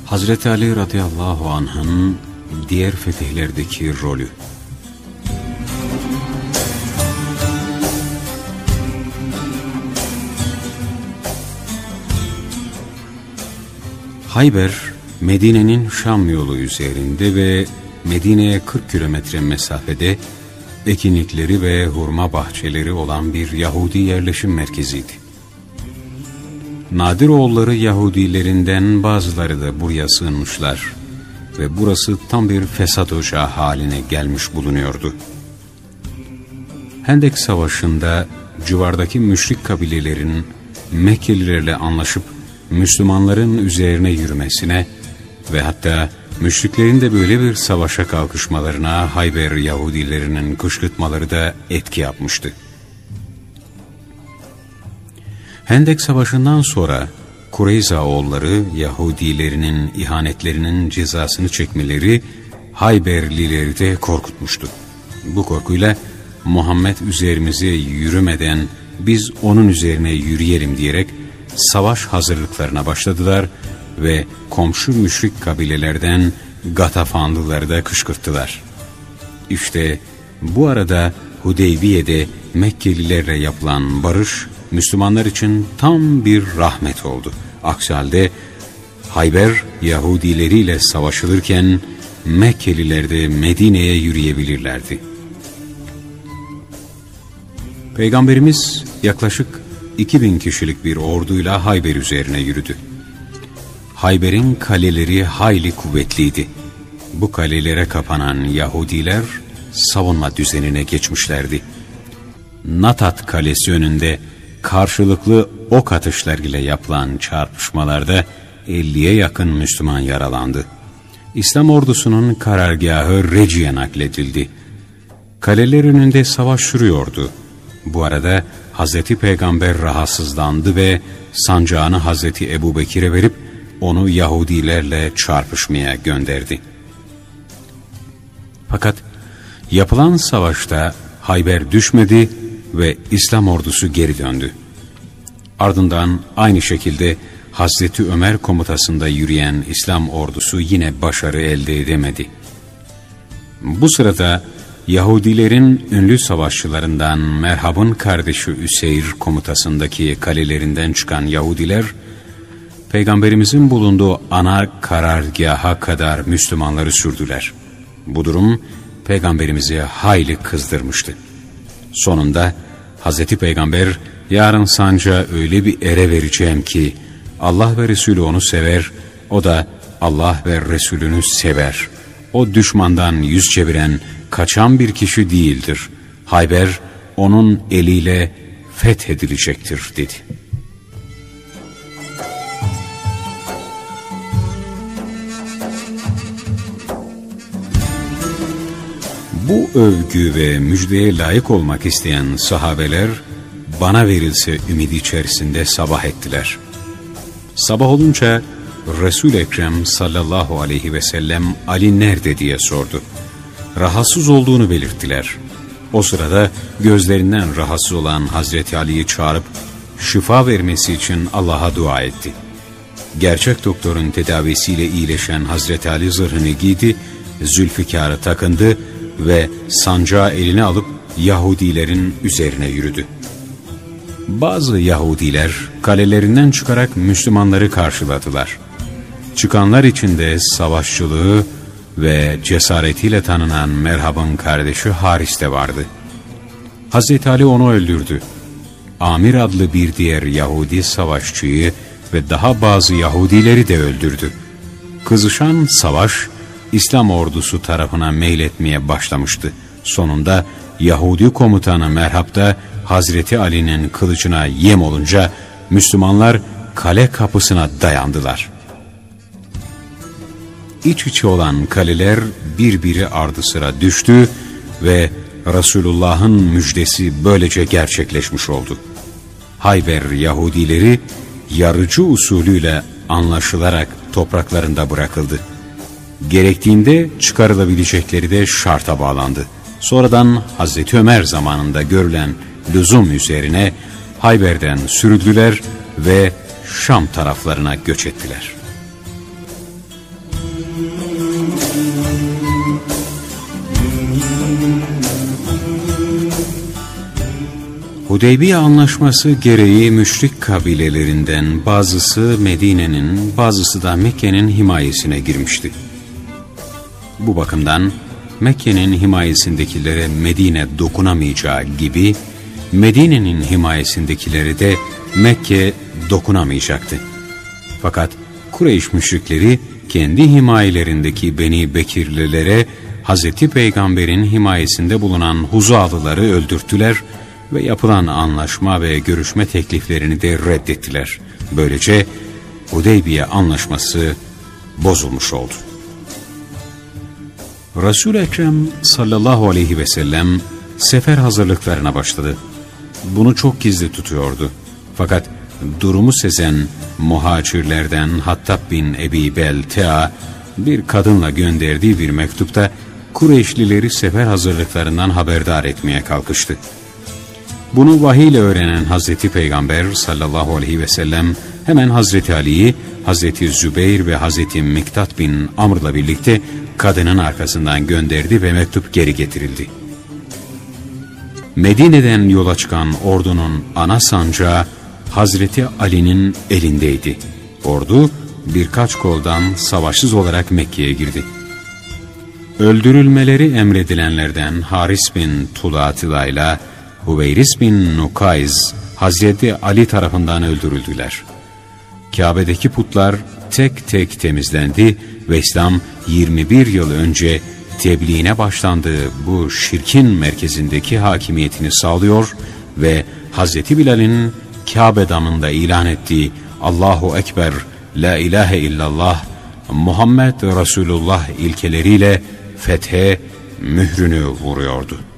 Hazreti Ali radıyallahu anh'ın diğer fetihlerdeki rolü. Hayber, Medine'nin Şam yolu üzerinde ve Medine'ye 40 kilometre mesafede ekinlikleri ve hurma bahçeleri olan bir Yahudi yerleşim merkeziydi. Nadiroğulları Yahudilerinden bazıları da buraya sığınmışlar ve burası tam bir fesat ocağı haline gelmiş bulunuyordu. Hendek Savaşı'nda civardaki müşrik kabilelerin Mekkelilerle anlaşıp Müslümanların üzerine yürümesine ve hatta müşriklerin de böyle bir savaşa kalkışmalarına Hayber Yahudilerinin kışkırtmaları da etki yapmıştı. Hendek Savaşı'ndan sonra Kureyza oğulları Yahudilerinin ihanetlerinin cezasını çekmeleri Hayberlileri de korkutmuştu. Bu korkuyla Muhammed üzerimize yürümeden biz onun üzerine yürüyelim diyerek savaş hazırlıklarına başladılar ve komşu müşrik kabilelerden Gatafanlıları da kışkırttılar. İşte bu arada Hudeybiye'de Mekkelilerle yapılan barış Müslümanlar için tam bir rahmet oldu. Aksi halde Hayber Yahudileriyle savaşılırken Mekkeliler de Medine'ye yürüyebilirlerdi. Peygamberimiz yaklaşık 2000 kişilik bir orduyla Hayber üzerine yürüdü. Hayber'in kaleleri hayli kuvvetliydi. Bu kalelere kapanan Yahudiler savunma düzenine geçmişlerdi. Natat Kalesi önünde karşılıklı ok atışlarıyla yapılan çarpışmalarda 50'ye yakın Müslüman yaralandı. İslam ordusunun karargahı Reci'ye nakledildi. Kaleler önünde savaş sürüyordu. Bu arada Hazreti Peygamber rahatsızlandı ve sancağını Hazreti Ebubekir'e verip onu Yahudilerle çarpışmaya gönderdi. Fakat yapılan savaşta Hayber düşmedi ve İslam ordusu geri döndü. Ardından aynı şekilde Hazreti Ömer komutasında yürüyen İslam ordusu yine başarı elde edemedi. Bu sırada Yahudilerin ünlü savaşçılarından Merhab'ın kardeşi Üseyr komutasındaki kalelerinden çıkan Yahudiler, Peygamberimizin bulunduğu ana karargaha kadar Müslümanları sürdüler. Bu durum Peygamberimizi hayli kızdırmıştı. Sonunda Hazreti Peygamber, yarın sancağı öyle bir ere vereceğim ki Allah ve Resulü onu sever, o da Allah ve Resulünü sever. O düşmandan yüz çeviren, kaçan bir kişi değildir. Hayber onun eliyle fethedilecektir dedi. Bu övgü ve müjdeye layık olmak isteyen sahabeler bana verilse ümidi içerisinde sabah ettiler. Sabah olunca Resul-i Ekrem sallallahu aleyhi ve sellem Ali nerede diye sordu. Rahatsız olduğunu belirttiler. O sırada gözlerinden rahatsız olan Hazreti Ali'yi çağırıp şifa vermesi için Allah'a dua etti. Gerçek doktorun tedavisiyle iyileşen Hazreti Ali zırhını giydi, zülfikarı takındı ve sancağı eline alıp Yahudilerin üzerine yürüdü. Bazı Yahudiler kalelerinden çıkarak Müslümanları karşıladılar. Çıkanlar içinde savaşçılığı ve cesaretiyle tanınan Merhab'ın kardeşi Haris de vardı. Hazreti Ali onu öldürdü. Amir adlı bir diğer Yahudi savaşçıyı ve daha bazı Yahudileri de öldürdü. Kızışan savaş İslam ordusu tarafına meyletmeye başlamıştı. Sonunda Yahudi komutanı Merhab da Hazreti Ali'nin kılıcına yem olunca Müslümanlar kale kapısına dayandılar. İç içe olan kaleler birbiri ardı sıra düştü ve Resulullah'ın müjdesi böylece gerçekleşmiş oldu. Hayber Yahudileri yarıcı usulüyle anlaşılarak topraklarında bırakıldı. Gerektiğinde çıkarılabilecekleri de şarta bağlandı. Sonradan Hazreti Ömer zamanında görülen lüzum üzerine Hayber'den sürüldüler ve Şam taraflarına göç ettiler. Hudeybiye Anlaşması gereği müşrik kabilelerinden bazısı Medine'nin, bazısı da Mekke'nin himayesine girmişti. Bu bakımdan Mekke'nin himayesindekilere Medine dokunamayacağı gibi Medine'nin himayesindekilere de Mekke dokunamayacaktı. Fakat Kureyş müşrikleri kendi himayelerindeki Beni Bekirlilere Hz. Peygamber'in himayesinde bulunan Huzalıları öldürttüler ve yapılan anlaşma ve görüşme tekliflerini de reddettiler. Böylece Hudeybiye Anlaşması bozulmuş oldu. Resul-i Ekrem sallallahu aleyhi ve sellem sefer hazırlıklarına başladı. Bunu çok gizli tutuyordu. Fakat durumu sezen muhacirlerden Hattab bin Ebi Beltea bir kadınla gönderdiği bir mektupta Kureyşlileri sefer hazırlıklarından haberdar etmeye kalkıştı. Bunu vahiy ile öğrenen Hazreti Peygamber sallallahu aleyhi ve sellem hemen Hazreti Ali'yi, Hazreti Zübeyir ve Hazreti Miktat bin Amr'la birlikte kadının arkasından gönderdi ve mektup geri getirildi. Medine'den yola çıkan ordunun ana sancağı Hazreti Ali'nin elindeydi. Ordu birkaç koldan savaşsız olarak Mekke'ye girdi. Öldürülmeleri emredilenlerden Haris bin Tulatila ile Hüveyris bin Nukayz Hazreti Ali tarafından öldürüldüler. Kabe'deki putlar tek tek temizlendi ve İslam 21 yıl önce tebliğine başlandığı bu şirkin merkezindeki hakimiyetini sağlıyor ve Hazreti Bilal'in Kabe damında ilan ettiği Allahu Ekber, La ilahe illallah, Muhammed Resulullah ilkeleriyle fethe mührünü vuruyordu.